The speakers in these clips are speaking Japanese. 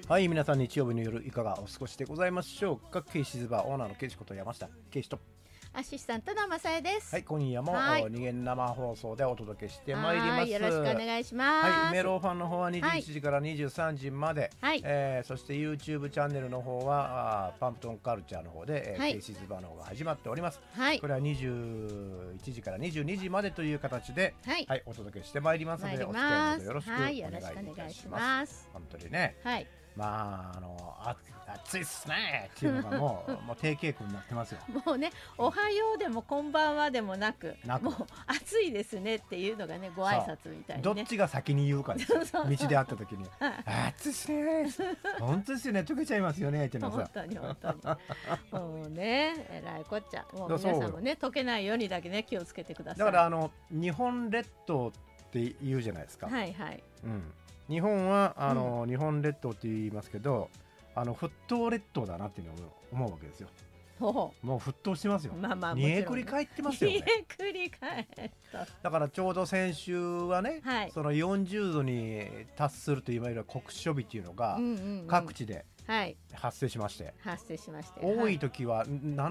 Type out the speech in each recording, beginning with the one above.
はい、皆さん日曜日の夜いかがお過ごしでございましょうか。ケイシズバーオーナーのケイシこと山下ケイシと、 アシスタントのまさえです。 はい、今夜もはい二元生放送でお届けしてまいります。 よろしくお願いします。 はい、メローファンの方は21時から23時まで、 はい、 そして YouTube チャンネルの方はパンプトンカルチャーの方で、 はいケイシズバーの方が始まっております。 はいこれは21時から22時までという形で、 はいはい、お届けしてまいりますので、 参りお付き合いのます。 ほどよろしくおはい、 願いいよろしくおた願いしします。 ます。 本当にね、 はい、 まあ暑いっすねっていうのがもう定型句になってますよ。 もうね、おはようでもこんばんはでもなく、 なくもう暑いですねっていうのがね、ご挨拶みたいにね。 どっちが先に言うかですよ。 そうそう道で会った時に暑いっすね、本当ですよね、溶けちゃいますよねっていうのさ、 本当に本当にもうね、えらいこっちゃ。もう皆そうさんもね、溶けないようにだけね、気をつけてください。 だから日本列島って言うじゃないですか。 はいはい。 日本は日本列島って言いますけど、沸騰列島だなっていうのを思うわけですよ。もう沸騰してますよ。 まあまあ、 煮えくり返ってますよね。 煮えくり返った。 だからちょうど先週はね、 はい、 その40度に達するといわゆる酷暑日っていうのが各地で発生しまして、 発生しまして、 多い時は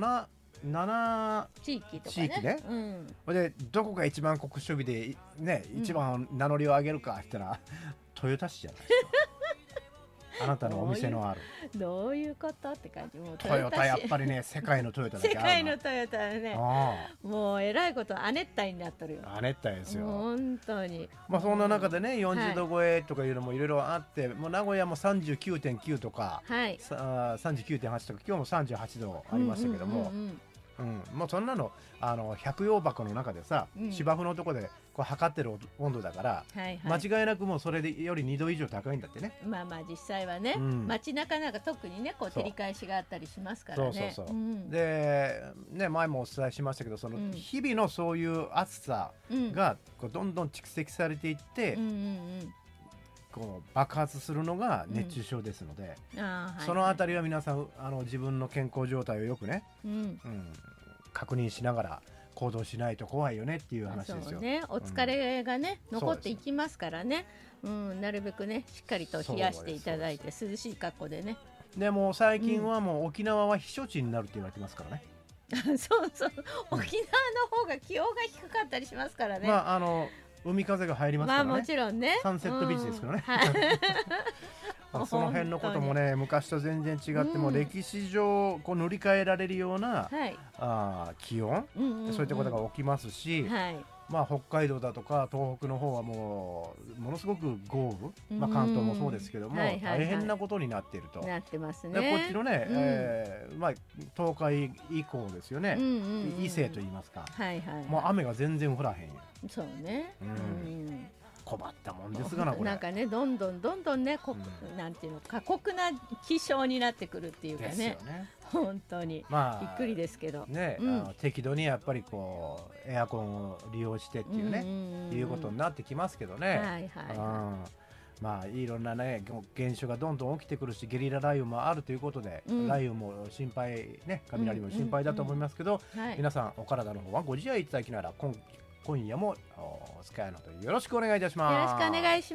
7 地域とかね。 地域ね。でどこが一番酷暑日でね、一番名乗りを上げるかって言ったら豊田市じゃないですか。あなたのお店のあるどういうことって感じ。もうトヨタ、やっぱりね、世界のトヨタだけある世界のトヨタね。もうえらいこと亜熱帯になっとるよ。 亜熱帯ですよ、 本当に。 まあそんな中でね、40度超えとかいうのもいろいろあって、もう名古屋も 39.9 とか、39.8 とか、今日も38度ありましたけども、もうそんなの百葉箱の中でさ、芝生のとこでこう測ってる温度だから、間違いなくもうそれでより2度以上高いんだってね。 まあまあ実際はね、街中なんか特にね、こう照り返しがあったりしますからね。 でね、前もお伝えしましたけど、その日々のそういう暑さがこうどんどん蓄積されていって、こう爆発するのが熱中症ですので、そのあたりは皆さん自分の健康状態をよくね、確認しながら行動しないと怖いよねっていう話ですよ。 そうね、お疲れがね、残っていきますからね、なるべくねしっかりと冷やしていただいて、涼しい格好でね。 でも最近はもう沖縄は避暑地になるって言われてますからね。 そうそう、沖縄の方が気温が低かったりしますからね。 まあ海風が入りますからね。 まあもちろんね、 サンセットビーチですからね。その辺のこともね、昔と全然違って、もう歴史上こう塗り替えられるような気温、そういったことが起きますし、まあ北海道だとか東北の方はものすごく豪雨、関東もそうですけども、大変なことになっていると。 なってますね。 でこっちのね、東海以降ですよね、伊勢と言いますか、もう雨が全然降らへんよ。 そうね、 困ったもんですがな、これ。 なんかね、どんどんね、なんていうの、過酷な気象になってくるっていうかね、本当にびっくりですけどね、適度にやっぱりこうエアコンを利用してっていうね、いうことになってきますけどね。まあいろんなね現象がどんどん起きてくるし、ゲリラ雷雨もあるということで、雷雨も心配ね、雷も心配だと思いますけど、皆さんお体の方はご自愛いただきながら、今夜もお使いのほどよろしくお願いいたします。 よろしくお願いします。